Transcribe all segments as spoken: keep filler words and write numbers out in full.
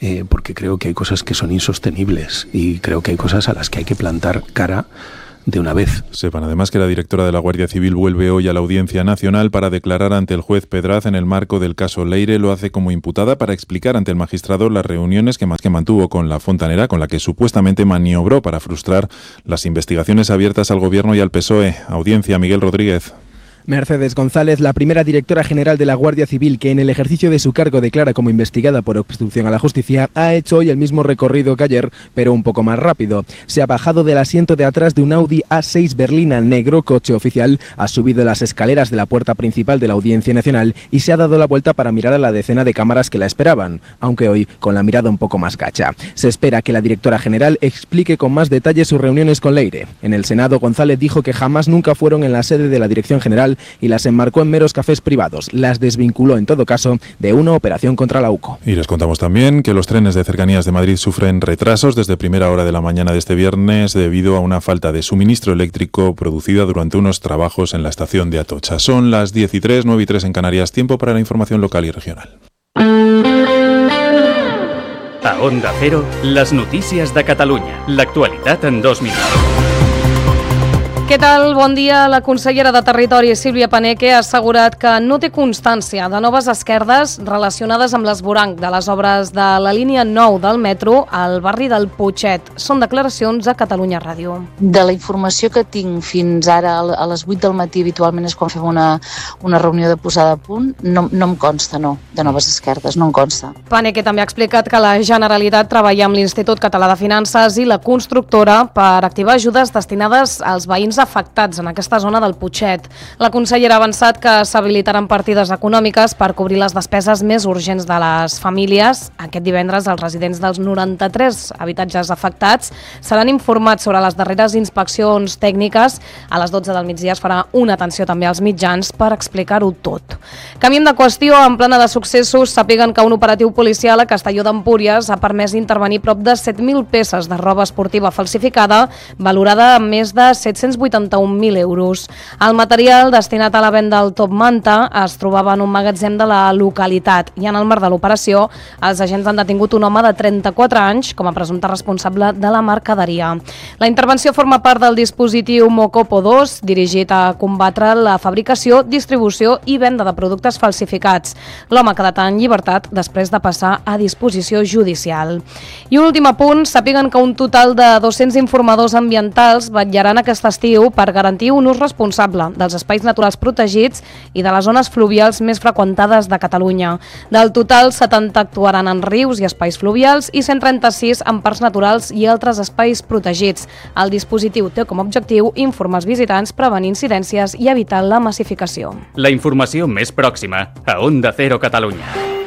eh, porque creo que hay cosas que son insostenibles y creo que hay cosas a las que hay que plantar cara de una vez. Sepan además que la directora de la Guardia Civil vuelve hoy a la Audiencia Nacional para declarar ante el juez Pedraz en el marco del caso Leire. Lo hace como imputada para explicar ante el magistrado las reuniones que, que mantuvo con la fontanera, con la que supuestamente maniobró para frustrar las investigaciones abiertas al Gobierno y al P S O E. Audiencia, Miguel Rodríguez. Mercedes González, la primera directora general de la Guardia Civil, que en el ejercicio de su cargo declara como investigada por obstrucción a la justicia, ha hecho hoy el mismo recorrido que ayer, pero un poco más rápido. Se ha bajado del asiento de atrás de un Audi A seis berlina negro, coche oficial, ha subido las escaleras de la puerta principal de la Audiencia Nacional y se ha dado la vuelta para mirar a la decena de cámaras que la esperaban, aunque hoy con la mirada un poco más gacha. Se espera que la directora general explique con más detalle sus reuniones con Leire. En el Senado, González dijo que jamás nunca fueron en la sede de la Dirección General y las enmarcó en meros cafés privados. Las desvinculó, en todo caso, de una operación contra la U C O. Y les contamos también que los trenes de cercanías de Madrid sufren retrasos desde primera hora de la mañana de este viernes debido a una falta de suministro eléctrico producida durante unos trabajos en la estación de Atocha. Son las diez y tres, nueve y tres en Canarias. Tiempo para la información local y regional. A Onda Cero, las notícies de Catalunya. L'actualitat en dos minuts. Què tal? Bon dia. La consellera de Territori, Sílvia Paneque, ha assegurat que no té constància de noves esquerdes relacionades amb l'esvoranc de les obres de la línia nou del metro al barri del Putxet. Són declaracions a Catalunya Ràdio. De la informació que tinc fins ara, a les vuit del matí, habitualment és quan fem una, una reunió de posada a punt, no, no em consta, no, de noves esquerdes, no em consta. Paneque també ha explicat que la Generalitat treballa amb l'Institut Català de Finances i la constructora per activar ajudes destinades als veïns afectats en aquesta zona del Putxet. La consellera ha avançat que s'habilitaran partides econòmiques per cobrir les despeses més urgents de les famílies. Aquest divendres els residents dels noranta-tres habitatges afectats seran informats sobre les darreres inspeccions tècniques. A les dotze del migdia es farà una atenció també als mitjans per explicar-ho tot. Canviem de qüestió. En plana de successos, sàpiguen que un operatiu policial a Castelló d'Empúries ha permès intervenir prop de set mil peces de roba esportiva falsificada, valorada en més de set-cents vuitanta-un mil euros. El material destinat a la venda al Top Manta es trobava en un magatzem de la localitat i en el marc de l'operació els agents han detingut un home de trenta-quatre anys com a presumpte responsable de la mercaderia. La intervenció forma part del dispositiu Mocopo dos, dirigit a combatre la fabricació, distribució i venda de productes falsificats. L'home ha quedat en llibertat després de passar a disposició judicial. I un últim apunt, sàpiguen que un total de dos-cents informadors ambientals vetllaran aquest estiu per garantir un ús responsable dels espais naturals protegits i de les zones fluvials més freqüentades de Catalunya. Del total, setanta actuaran en rius i espais fluvials i cent trenta-sis en parcs naturals i altres espais protegits. El dispositiu té com a objectiu informar els visitants, prevenir incidències i evitar la massificació. La informació més pròxima a Onda Cero Catalunya.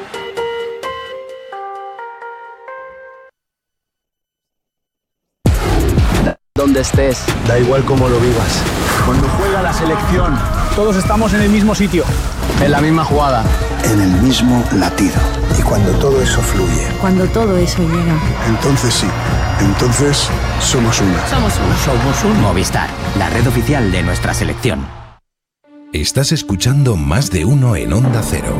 Donde estés, da igual cómo lo vivas. Cuando juega la selección, todos estamos en el mismo sitio, en la misma jugada, en el mismo latido. Y cuando todo eso fluye, cuando todo eso llega, entonces sí, entonces somos uno. Somos uno. Somos un Movistar, la red oficial de nuestra selección. Estás escuchando Más de Uno en Onda Cero.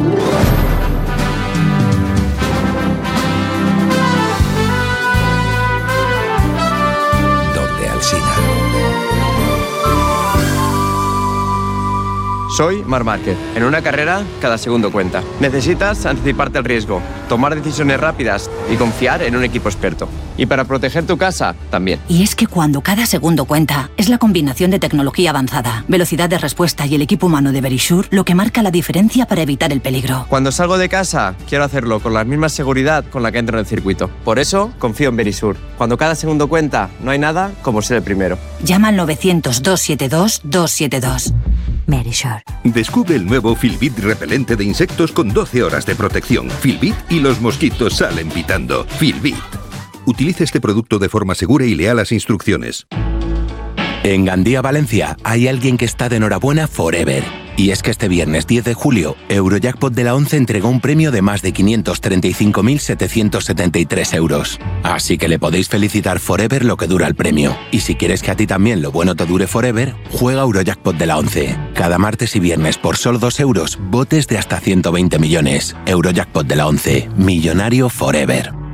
Soy Marc Márquez. En una carrera, cada segundo cuenta. Necesitas anticiparte al riesgo, tomar decisiones rápidas y confiar en un equipo experto. Y para proteger tu casa, también. Y es que cuando cada segundo cuenta, es la combinación de tecnología avanzada, velocidad de respuesta y el equipo humano de Verisure lo que marca la diferencia para evitar el peligro. Cuando salgo de casa, quiero hacerlo con la misma seguridad con la que entro en el circuito. Por eso, confío en Verisure. Cuando cada segundo cuenta, no hay nada como ser el primero. Llama al novecientos, doscientos setenta y dos, doscientos setenta y dos. Verisure. Descubre el nuevo Filbit repelente de insectos con doce horas de protección. Filbit y los mosquitos salen pitando. Filbit. Utilice este producto de forma segura y lea las instrucciones. En Gandía, Valencia, hay alguien que está de enhorabuena forever. Y es que este viernes diez de julio, Eurojackpot de la ONCE entregó un premio de más de quinientos treinta y cinco mil setecientos setenta y tres euros. Así que le podéis felicitar forever lo que dura el premio. Y si quieres que a ti también lo bueno te dure forever, juega Eurojackpot de la ONCE. Cada martes y viernes por solo dos euros, botes de hasta ciento veinte millones. Eurojackpot de la ONCE. Millonario forever.